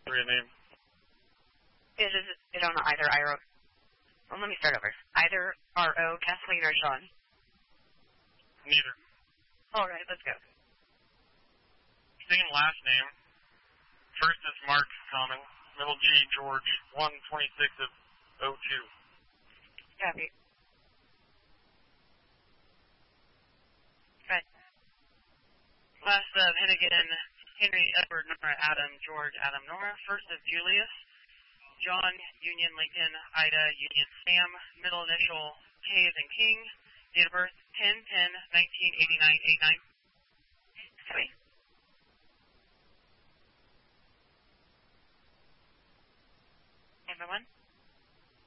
Read a name. Is it on either IRO? Well, let me start over. Either RO, Kathleen, or Sean? Neither. All right, let's go. Same last name. First is Mark Common. Middle G, George. 126 of 02. Copy. Right. Last of Hennigan, Henry, Edward, Nora, Adam, George, Adam, Nora. First of Julius, John, Union, Lincoln, Ida, Union, Sam. Middle initial, K as in King. Date of birth, 10/10/1989, 89. Sweet. Number one.